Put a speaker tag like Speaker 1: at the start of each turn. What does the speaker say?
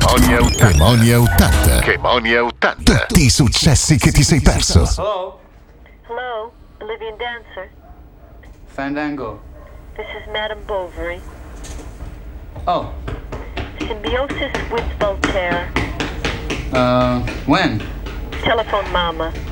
Speaker 1: Chemonia 80. Chemonia 80. Tutti i successi che ti sei perso.
Speaker 2: Hello?
Speaker 3: Hello, Bolivian dancer.
Speaker 2: Fandango.
Speaker 3: This is Madame Bovary.
Speaker 2: Oh,
Speaker 3: Symbiosis with Voltaire.
Speaker 2: when?
Speaker 3: Telephone Mama.